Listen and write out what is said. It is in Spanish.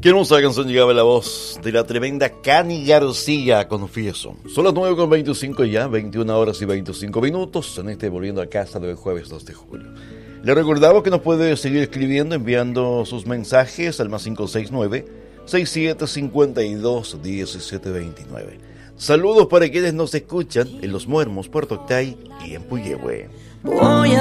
Qué hermosa canción llegaba la voz de la tremenda Cani García, confieso. Son las 9:25 ya, 21 horas y 25 minutos, en este Volviendo a Casa del jueves 2 de julio. Le recordamos que nos puede seguir escribiendo, enviando sus mensajes al más 569-6752-1729. Saludos para quienes nos escuchan en Los Muermos, Puerto Octay y en Puyehue. Voy